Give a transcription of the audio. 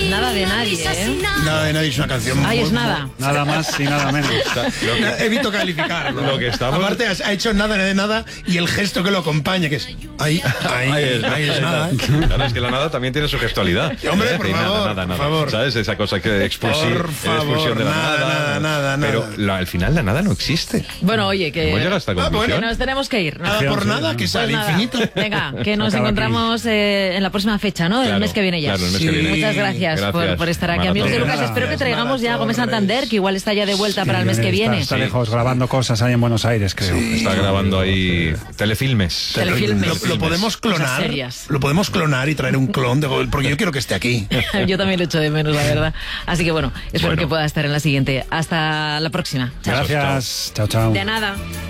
Nada de nadie, ¿eh? Nada de nadie es una canción. Ay, es nada. Nada más y nada menos. Evito calificarlo. Lo que estamos... Aparte, ha hecho nada de nada y el gesto que lo acompaña, que es... Ahí es nada. Claro, es que la nada también tiene su gestualidad. Hombre, por Y favor, nada. por favor. ¿Sabes? Esa cosa que expulsión de la nada. Pero al final la nada no existe. Bueno, oye, que... ¿Hemos llegado a esta conclusión? Que nos tenemos que ir, ¿no? Nada por nada, que sea al infinito. Venga, que nos encontramos en la próxima fecha, ¿no? Claro, el mes que viene ya. claro, el mes que viene. Muchas gracias por estar aquí. Amigos de Lucas, espero que traigamos ya a Gómez Santander, que igual está ya de vuelta para el mes que viene. Está lejos grabando cosas ahí en Buenos Aires, creo. Está grabando ahí telefilmes. Lo podemos clonar. Lo podemos clonar y traer un clon, porque yo quiero que esté aquí. Yo también lo echo de menos, la verdad. Así que bueno, espero que pueda estar en la siguiente. Hasta la próxima. Chao. Gracias. Chao. De nada.